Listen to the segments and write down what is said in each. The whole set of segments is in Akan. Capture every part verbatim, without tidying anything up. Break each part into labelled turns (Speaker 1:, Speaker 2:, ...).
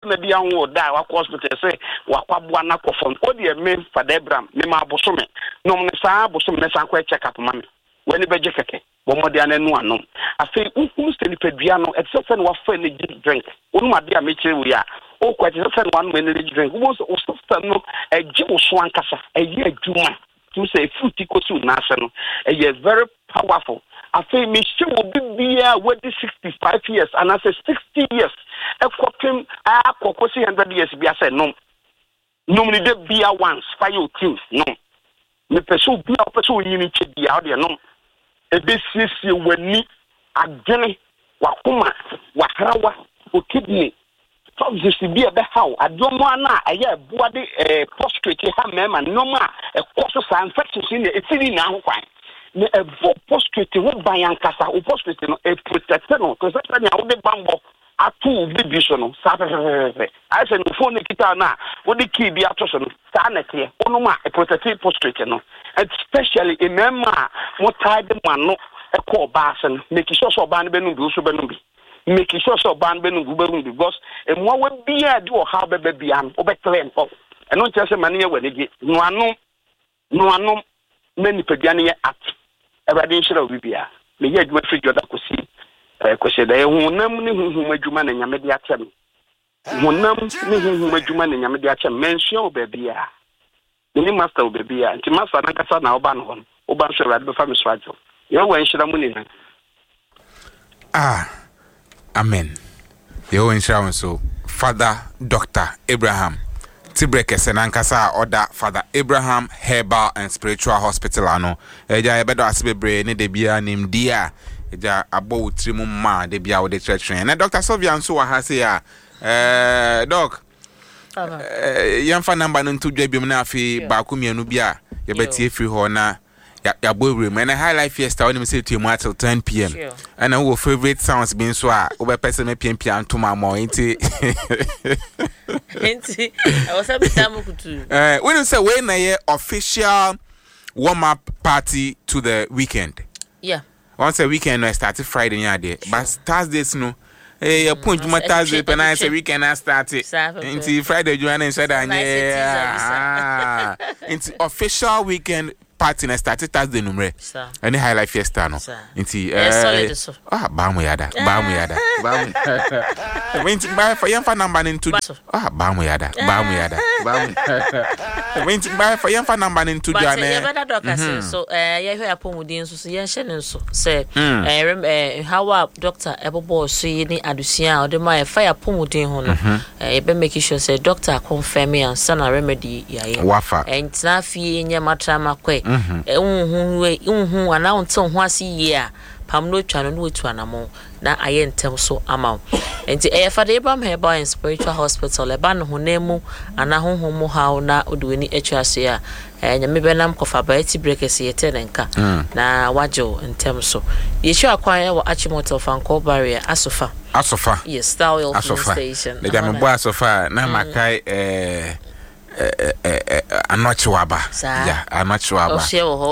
Speaker 1: na bi anwo da wa hospital say wa kwabua na kofon odi me Father Abraham me ma bosome no me sa bosome na san kwa check up ma me wani beje keke bo modi ananu anom afi unkum steni pedua no except no wa fa energy drink onu ade a me kire wi a o kwa je say one energy drink wo so system no e gi wo so ankasa e ye adwuma to say fruit ikosu na ase no e ye very powerful. I say me she will be here with sixty-five years and I say sixty years. A copim a cocosi hundred years be I say no. No me de be once for your things. No. Me person be a person you need to be out there no. E be sisi weni agene wakuma wahrawa o kidney. So this be a be how I don't wanna a year body eh prostrate ha mema no ma e cause infection in the it's now fine. Ne e vo prostrate wo ban kasa o prostrate no e protect no to say na wo de bambo atu bibi so no sa fe I say no phone kita na wo de key bi ato so no sa na tie ono ma e protect prostrate no especially in mema mo tied man no e call bass and make sure so ban be no bi so be no bi make sure so ban be no bi be because e mo we bia do how be be bia no be clean for e no tell say man ye wanege no anu no anu many pediane ye at everybody shira bibia me ye adwuma free joda kosi eh kosi da ehunam ne hunhum adwuma na nyame de atem hunam ne hunhum adwuma na nyame de atem mention bebia ni master bebia nti master na kasa na oba no hon oba so rad be fa me swajo ye wan shira mu ni
Speaker 2: ah amen ye wan shira so Father Doctor Abraham Tibreke Senankasa order Father Abraham Herbal and Spiritual Hospital ano eja ebedo asibebre ne de bia nim dia eja abo utrimu ma de bia wo de church na Doctor Sylvia so wa ha se ya eh doc eh yamfa number no ntudwa biom na afi ba ko mienu bia ye betie free ho na ya ya boyre me na high life fiesta when me say to mu until ten p m and our favorite sounds being so a we person me pm pm to my mo enti
Speaker 3: enti I was a bit kutu
Speaker 2: eh when you say when na official warm up party to the weekend
Speaker 3: yeah
Speaker 2: once a weekend no start Friday nya there but Thursdays no eh ya point juma Thursday pe na say weekend na start enti Friday you na say that nya enti official weekend party na started Thursday numre any high life fiesta no nti eh ah ba mu yada ba mu yada ba mu went by for yamfa number into ah ba mu yada ba mu yada ba mu went by for yamfa number into
Speaker 3: jana eh better doctor so eh ye hwe apomudin so so ye hye ne so say eh how up doctor ebobo so yi ni adusia o de my fire apomudin ho no eh be make sure say doctor confirm and sana remedy ya ye
Speaker 2: wafa
Speaker 3: entina fie nya matrama kwe ehunhu ehunhu ana onte ho ase yie a pamno twa no wetu anamo na aye ntem so ama enti eh Father Abraham Herbal and Spiritual Hospital eba no honemu ana honhomu hawo na odweni etwase a eh nyame benam kofa ba Tibreke yete nenka na wajo ntem so yechu akwan e wo Achimota Fanko barrier asofa
Speaker 2: asofa
Speaker 3: yes style station
Speaker 2: le jam bo asofa na makai eh eh eh anochiwaba yeah anochiwaba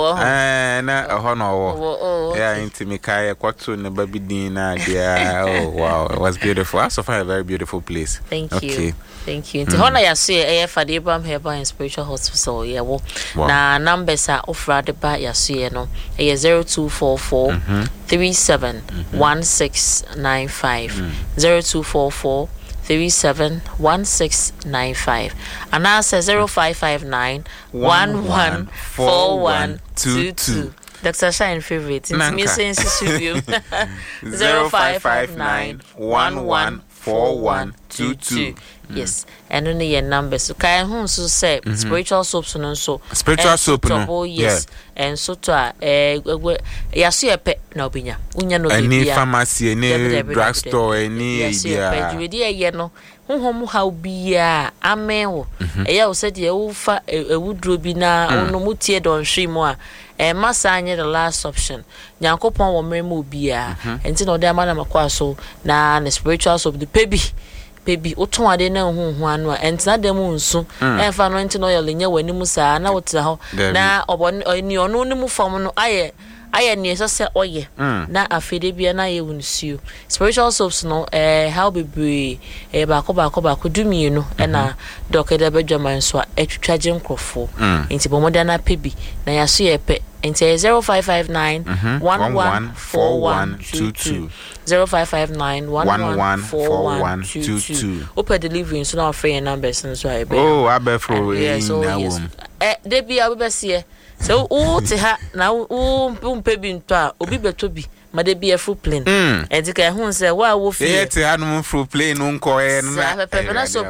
Speaker 2: eh na ho no wo yeah intimikai kwatu ne babidin na dia oh wow it was beautiful. Also find a very beautiful place.
Speaker 3: Thank
Speaker 2: okay.
Speaker 3: you thank you. Nti hona ya so eh Father Abraham Herbal and Spiritual Hospital yeah wo na numbers are offered by ya so no eh zero two four four three seven one six nine five zero two four four three seven one six nine five and answer zero five five nine one one four one two two. Doctor Shine favorite it's me saying studio zero five five nine one one four one two two. Yes, and only your numbers. So kai hu so say spiritual soaps no so
Speaker 2: spiritual soap no
Speaker 3: yes and so to eh ya so epe na obinya unya no
Speaker 2: any pharmacy any drugstore any
Speaker 3: yeah you dey here no honhom how bia amen wo e ya wo say dey wo fa ewudro bi na ono mutie don hwe mu a eh masa anye the last option nyankopon wo meremu bia enti no dey amana makwa so na the spiritual soap the baby baby oton ade na hunhu anu a entina dem nsu enfa no enti no yele nya wani musa na wotira ho na oboni oni onu ni mu fam no aye aya ne so se oye na afede bia na ye wonsuo spiritual soaps no eh how bebre eh ba ko ba ko ba ko dumi no e na dokeda bedwaman so atwitwaje nkrofo nti bomoda na pebi na yaso ye pe nti zero five five nine one one four one two two zero five five nine one one four one two two open delivery so na free numbers so I be
Speaker 2: oh abefro
Speaker 3: yes oh yes eh de bia obese so o te ha na o mpe bi nto a obi beto bi ma de bia full plane e di ka hu se wa wo fi
Speaker 2: e te ha no full plane nko e na